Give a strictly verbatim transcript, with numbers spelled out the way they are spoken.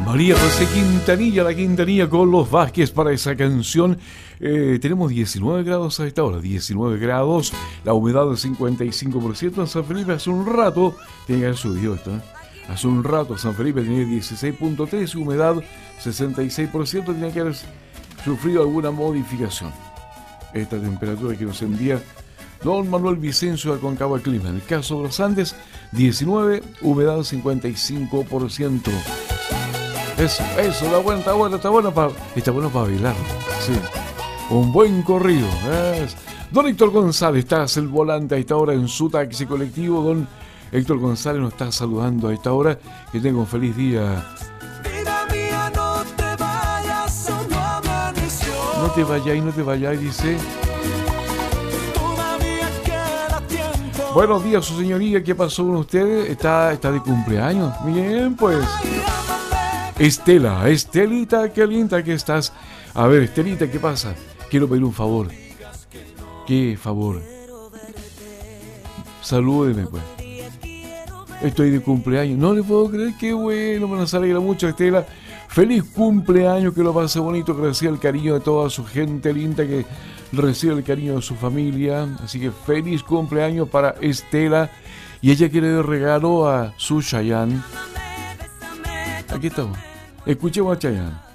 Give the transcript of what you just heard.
María José Quintanilla, la Quintanilla con los Vázquez para esa canción. Eh, tenemos diecinueve grados a esta hora, diecinueve grados, la humedad del cincuenta y cinco por ciento en San Felipe. Hace un rato, tiene que haber subido esto, ¿eh? Hace un rato San Felipe tenía dieciséis punto tres, humedad sesenta y seis por ciento, tiene que haber sufrido alguna modificación. Esta temperatura que nos envía don Manuel Vicencio de Aconcagua Clima. En el caso de los Andes, diecinueve, humedad cincuenta y cinco por ciento. Eso, eso, está bueno, está bueno, está bueno para está bueno para bailar. Sí. Un buen corrido. Es. Don Héctor González, estás el volante a esta hora en su taxi colectivo. Don Héctor González nos está saludando a esta hora. Que tenga un feliz día. No te vayáis, no te vayáis, dice. Buenos días, su señoría. ¿Qué pasó con ustedes? Está, está de cumpleaños. Bien, pues. Estela, Estelita, qué linda que estás. A ver, Estelita, ¿qué pasa? Quiero pedir un favor. ¿Qué favor? Salúdeme, pues. Estoy de cumpleaños. No le puedo creer, qué bueno. Me nos alegra mucho, Estela. Feliz cumpleaños, que lo pase bonito, que reciba el cariño de toda su gente linda, que reciba el cariño de su familia. Así que feliz cumpleaños para Estela. Y ella quiere dar regalo a su Chayanne. Aquí estamos. Escuchemos a Chayanne.